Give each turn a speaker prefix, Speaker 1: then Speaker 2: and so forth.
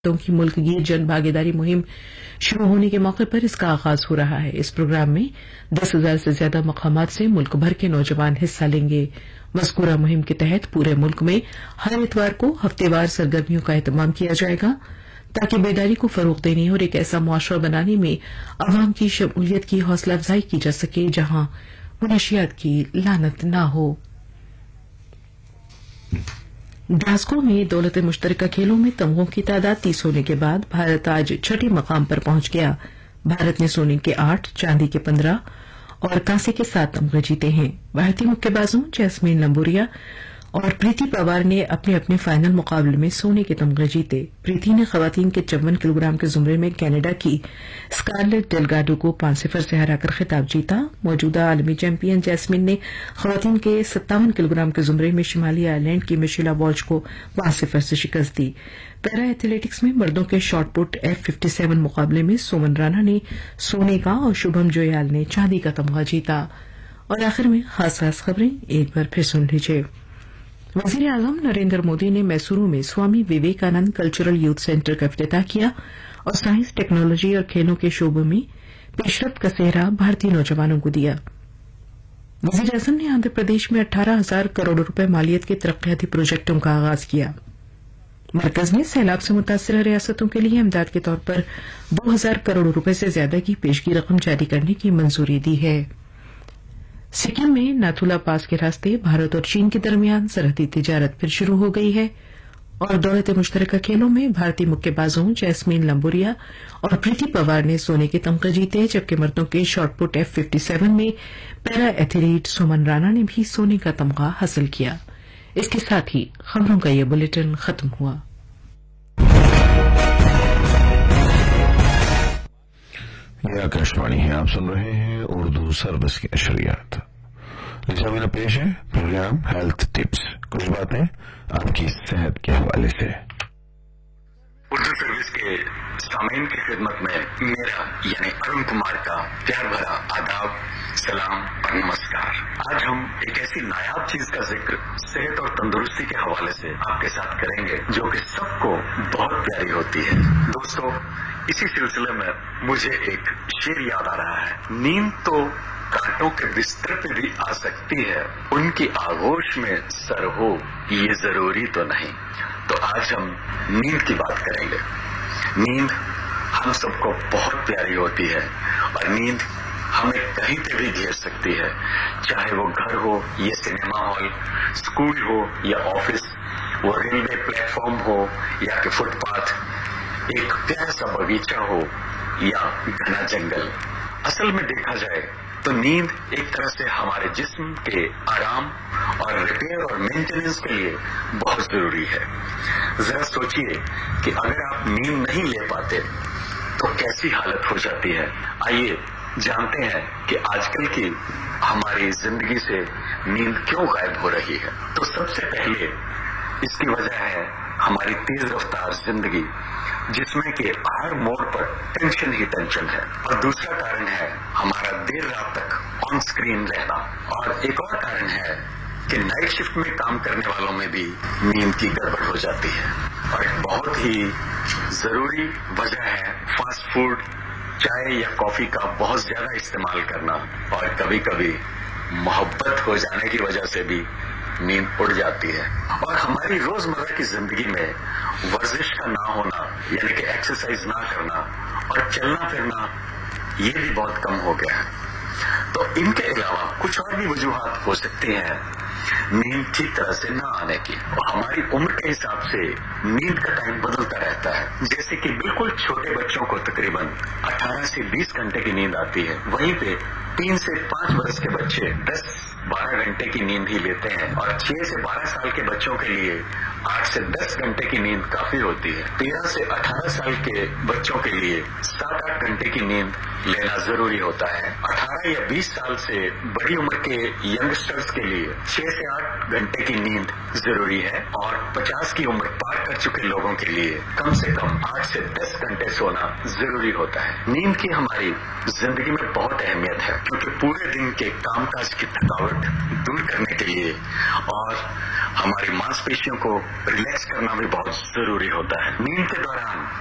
Speaker 1: की मुल्क गीर जन भागीदारी मुहिम शुरू होने के मौके पर इसका आगाज हो रहा है। इस प्रोग्राम में 10,000 से ज्यादा मकामात से मुल्क भर के नौजवान हिस्सा लेंगे। मज़कूरा मुहिम के तहत पूरे मुल्क में हर इतवार को हफ्तेवार सरगर्मियों का एहतमाम किया जाएगा ताकि बेदारी को फरोग देने और एक ऐसा मुआशरा बनाने में अवाम की शमूलियत की हौसला अफजाई की जा सके जहां मुनशियात की लानत न हो। ग्लासगो में दौलत मुश्तरका खेलों में तमगों की तादाद 30 होने के बाद भारत आज छठे मकाम पर पहुंच गया। भारत ने सोने के 8, चांदी के 15 और कांसे के 7 तमगे जीते हैं। भारतीय मुक्केबाजों जैस्मीन लंबोरिया और प्रीति पवार ने अपने अपने फाइनल मुकाबले में सोने के तमगे जीते। प्रीति ने खवातीन के 54 किलोग्राम के जुमरे में कनाडा की स्कारलेट डेलगाडो को 5-0 से हराकर खिताब जीता। मौजूदा आलमी चैंपियन जैस्मिन ने खवातीन के 57 किलोग्राम के जुमरे में शिमाली आयरलैंड की मिशेला वॉल्श को 5-0 से शिकस्त दी। पैरा एथलेटिक्स में मर्दों के शॉटपुट F57 मुकाबले में सोमन राणा ने सोने का और शुभम जोयाल ने चांदी का तमगा जीता। और आखिर में खास खबरें एक बार फिर सुन लीजिए। वजीर आजम नरेंद्र मोदी ने मैसूरू में Swami Vivekananda cultural youth centre का इफ्तिताह किया और साइंस, टेक्नोलॉजी और खेलों के शोबों में पेशरफ्त का सेहरा भारतीय नौजवानों को दिया। वजीर आजम ने आंध्र प्रदेश में 18,000 करोड़ रुपए मालियत के तरक्याती प्रोजेक्टों का आगाज किया। मरकज ने सैलाब से मुतासिर रियासतों के लिए इमदाद के तौर पर 2,000 करोड़ रुपए से ज्यादा की पेशगी रकम जारी करने की मंजूरी दी है। सिक्किम में नाथुला पास के रास्ते भारत और चीन के दरमियान सरहदी तिजारत फिर शुरू हो गई है और दौलत मुश्तरका खेलों में भारतीय मुक्केबाजों जैस्मीन लंबोरिया और प्रीति पवार ने सोने के तमगे जीते, जबकि मर्दों के शॉटपुट F57 में पैरा एथलीट सुमन राणा ने भी सोने का तमगा हासिल किया। इसके साथ ही खबरों का यह बुलेटिन खत्म हुआ।
Speaker 2: यह आकाशवाणी है, आप सुन रहे हैं उर्दू सर्विस की नशरियात। मेरा पेश है प्रोग्राम हेल्थ टिप्स, कुछ बातें आपकी सेहत के हवाले से।
Speaker 3: उर्दू सर्विस के सामीन की खिदमत में मेरा यानी अरुण कुमार का प्यार भरा आदाब, सलाम और नमस्कार। आज हम एक ऐसी नायाब चीज का जिक्र सेहत और तंदुरुस्ती के हवाले से आपके साथ करेंगे जो कि सबको बहुत प्यारी होती है। दोस्तों, इसी सिलसिले में मुझे एक शेर याद आ रहा है। नींद तो कांटों के बिस्तर पे भी आ सकती है, उनकी आगोश में सर हो ये जरूरी तो नहीं। तो आज हम नींद की बात करेंगे। नींद हम सबको बहुत प्यारी होती है और नींद हमें कहीं पे भी घेर सकती है, चाहे वो घर हो या सिनेमा हॉल, स्कूल हो या ऑफिस, वो रेलवे प्लेटफॉर्म हो या कि फुटपाथ, एक प्यारा सा बगीचा हो या घना जंगल। असल में देखा जाए तो नींद एक तरह से हमारे जिस्म के आराम और रिपेयर और मेंटेनेंस के लिए बहुत जरूरी है। जरा सोचिए कि अगर आप नींद नहीं ले पाते तो कैसी हालत हो जाती है। आइए जानते हैं कि आजकल की हमारी जिंदगी से नींद क्यों गायब हो रही है। तो सबसे पहले इसकी वजह है हमारी तेज रफ्तार जिंदगी, जिसमें कि हर मोड़ पर टेंशन ही टेंशन है। और दूसरा कारण है हमारा देर रात तक ऑन स्क्रीन रहना। और एक और कारण है कि नाइट शिफ्ट में काम करने वालों में भी नींद की गड़बड़ हो जाती है। और एक बहुत ही जरूरी वजह है फास्ट फूड, चाय या कॉफी का बहुत ज्यादा इस्तेमाल करना। और कभी कभी मोहब्बत हो जाने की वजह से भी नींद उड़ जाती है। और हमारी रोजमर्रा की जिंदगी में वर्जिश का ना होना, यानी कि एक्सरसाइज ना करना और चलना फिरना, ये भी बहुत कम हो गया है। तो इनके अलावा कुछ और भी वजूहात हो सकती हैं नींद ठीक तरह से ना आने की। और हमारी उम्र के हिसाब से नींद का टाइम बदलता रहता है। जैसे कि बिल्कुल छोटे बच्चों को तकरीबन 18 से 20 घंटे की नींद आती है, वहीं पे 3 से 5 वर्ष के बच्चे 10-12 घंटे की नींद ही लेते हैं। और 6 से 12 साल के बच्चों के लिए 8 से 10 घंटे की नींद काफी होती है। 13 से 18 साल के बच्चों के लिए 7-8 घंटे की नींद लेना जरूरी होता है। 18 या 20 साल से बड़ी उम्र के यंगस्टर्स के लिए 6 से 8 घंटे की नींद जरूरी है। और 50 की उम्र पार कर चुके लोगों के लिए कम से कम 8 से 10 घंटे सोना जरूरी होता है। नींद की हमारी जिंदगी में बहुत अहमियत है, क्योंकि पूरे दिन के कामकाज की थकावट थकावट दूर करने के लिए और हमारी मांसपेशियों को रिलैक्स करना भी बहुत जरूरी होता है। नींद के दौरान